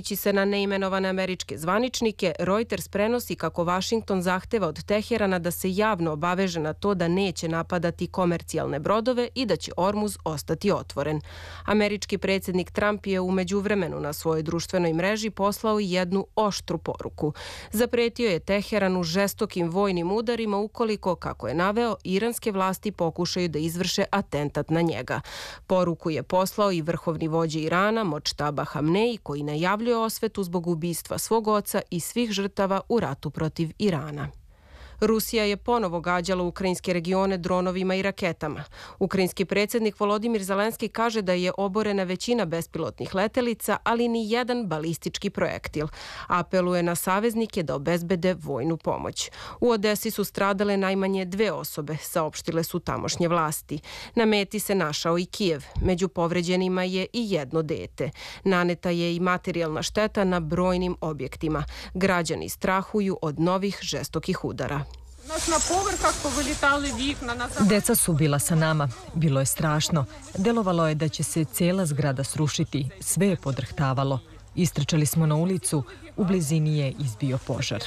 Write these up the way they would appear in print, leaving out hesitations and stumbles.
Pozivajući se na neimenovane američke zvaničnike, Reuters prenosi kako Vašington zahteva od Teherana da se javno obaveže na to da neće napadati komercijalne brodove i da će Ormuz ostati otvoren. Američki predsjednik Trump je u međuvremenu na svojoj društvenoj mreži poslao jednu oštru poruku. Zapretio je Teheranu žestokim vojnim udarima ukoliko, kako je naveo, iranske vlasti pokušaju da izvrše atentat na njega. Poruku je poslao i vrhovni vođa Irana, Modžtaba Hamneji, koji najavljuje osvetu zbog ubistva svog oca i svih žrtava u ratu protiv Irana. Rusija je ponovo gađala ukrajinske regione dronovima i raketama. Ukrajinski predsjednik Volodimir Zelenski kaže da je oborena većina bespilotnih letelica, ali ni jedan balistički projektil. Apeluje na saveznike da obezbede vojnu pomoć. U Odesi su stradale najmanje 2 osobe, saopštile su tamošnje vlasti. Na meti se našao i Kijev. Među povređenima je i jedno dete. Naneta je i materijalna šteta na brojnim objektima. Građani strahuju od novih žestokih udara. Deca su bila sa nama. Bilo je strašno. Delovalo je da će se cijela zgrada srušiti. Sve je podrhtavalo. Istrčali smo na ulicu. U blizini je izbio požar.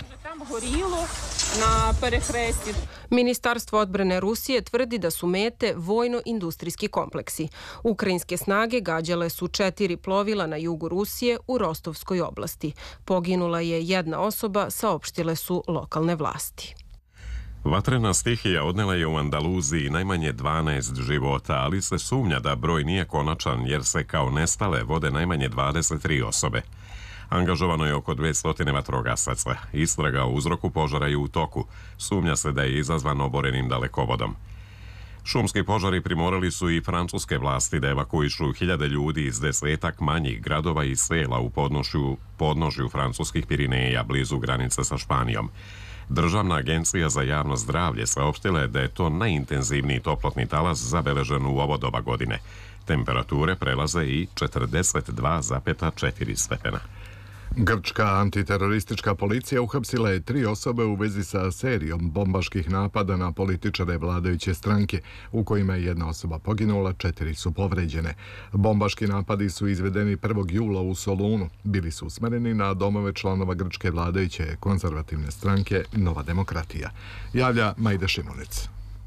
Ministarstvo odbrane Rusije tvrdi da su mete vojno-industrijski kompleksi. Ukrajinske snage gađale su 4 plovila na jugu Rusije u Rostovskoj oblasti. Poginula je jedna osoba, saopštile su lokalne vlasti. Vatrena stihija odnela je u Andaluziji najmanje 12 života, ali se sumnja da broj nije konačan jer se kao nestale vode najmanje 23 osobe. Angažovano je oko 200 vatrogasaca. Istraga o uzroku požara je u toku. Sumnja se da je izazvan oborenim dalekovodom. Šumski požari primorali su i francuske vlasti da evakuišu hiljade ljudi iz 10 manjih gradova i sela u podnožju francuskih Pirineja blizu granice sa Španijom. Državna agencija za javno zdravlje saopštila je da je to najintenzivniji toplotni talas zabeležen u ovo doba godine. Temperature prelaze i 42,4 stepena. Grčka antiteroristička policija uhapsila je 3 osobe u vezi sa serijom bombaških napada na političare vladajuće stranke, u kojima je 1 osoba poginula, 4 su povređene. Bombaški napadi su izvedeni 1. jula u Solunu. Bili su usmereni na domove članova grčke vladajuće konzervativne stranke Nova demokratija. Javlja Majda Šimunic.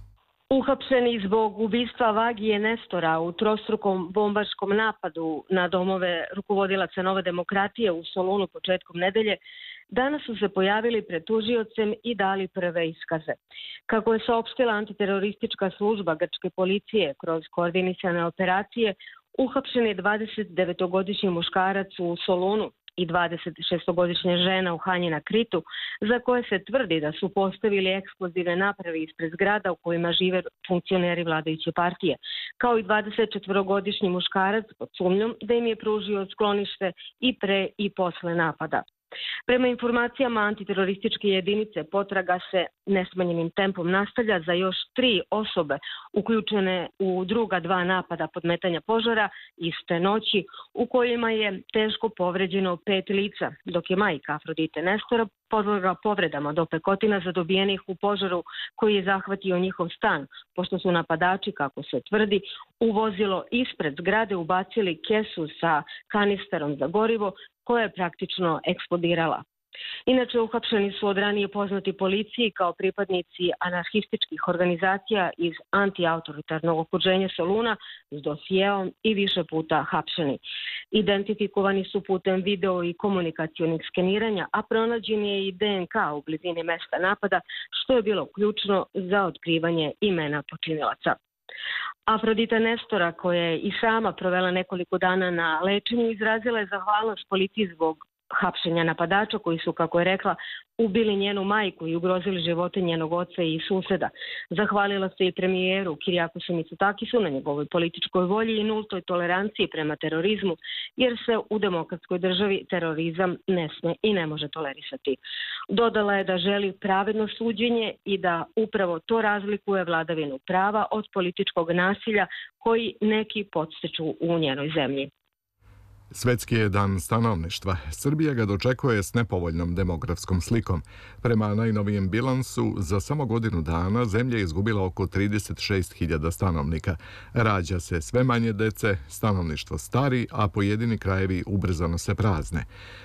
Uhapšeni zbog ubistva Vagije Nestora u trostrukom bombaškom napadu na domove rukovodilaca Nove demokratije u Solunu početkom nedelje, danas su se pojavili pred tužiocem i dali prve iskaze. Kako je saopštila antiteroristička služba grčke policije kroz koordinisane operacije, uhapšen je 29-godišnji muškarac u Solunu i 26-godišnja žena u Hanji na Kritu, za koje se tvrdi da su postavili eksplozivne naprave ispred zgrada u kojima žive funkcioneri vladajuće partije, kao i 24-godišnji muškarac pod sumnjom da im je pružio sklonište i pre i posle napada. Prema informacijama antiterorističke jedinice, potraga se nesmanjenim tempom nastavlja za još 3 osobe uključene u druga 2 napada podmetanja požara iste noći, u kojima je teško povređeno 5 lica, dok je majka Afrodite Nestora podvrgla povredama do pekotina zadobijenih u požaru koji je zahvatio njihov stan, pošto su napadači, kako se tvrdi, u vozilo ispred zgrade ubacili kesu sa kanisterom za gorivo koja je praktično eksplodirala. Inače, uhapšeni su od ranije poznati policiji kao pripadnici anarhističkih organizacija iz antiautoritarnog okruženja Soluna s dosijeom i više puta hapšeni. Identifikovani su putem video i komunikacionih skeniranja, a pronađen je i DNK u blizini mesta napada, što je bilo ključno za otkrivanje imena počinilaca. Afrodita Nestora, koja je i sama provela nekoliko dana na lečenju, izrazila je zahvalnost policiji zbog hapšenja napadača koji su, kako je rekla, ubili njenu majku i ugrozili živote njenog oca i suseda. Zahvalila se i premijeru Kirijakosu Mitsotakisu na njegovoj političkoj volji i nultoj toleranciji prema terorizmu, jer se u demokratskoj državi terorizam ne sme i ne može tolerisati. Dodala je da želi pravedno suđenje i da upravo to razlikuje vladavinu prava od političkog nasilja koji neki podstiču u njenoj zemlji. Svetski je dan stanovništva. Srbija ga dočekuje s nepovoljnom demografskom slikom. Prema najnovijem bilansu, za samo godinu dana zemlja je izgubila oko 36.000 stanovnika. Rađa se sve manje dece, stanovništvo stari, a pojedini krajevi ubrzano se prazne.